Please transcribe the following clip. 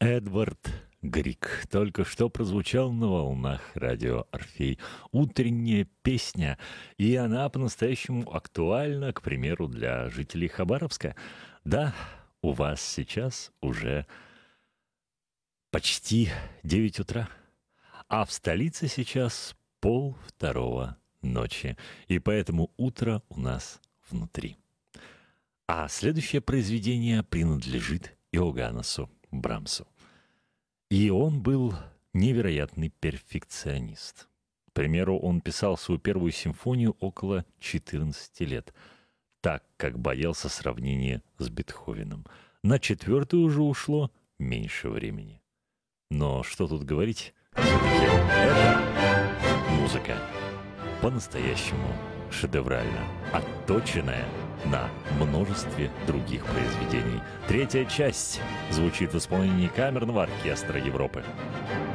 Эдвард Грик только что прозвучал на волнах радио «Орфей». Утренняя песня, и она по-настоящему актуальна, к примеру, для жителей Хабаровска. Да, у вас сейчас уже почти 9 утра, а в столице сейчас 1:30 ночи, и поэтому утро у нас внутри. А следующее произведение принадлежит Иоганнесу Брамсу. И он был невероятный перфекционист. К примеру, он писал свою первую симфонию около 14 лет, так как боялся сравнения с Бетховеном. На четвертую уже ушло меньше времени. Но что тут говорить, все-таки это музыка по-настоящему шедеврально, отточенная на множестве других произведений. Третья часть звучит в исполнении камерного оркестра Европы.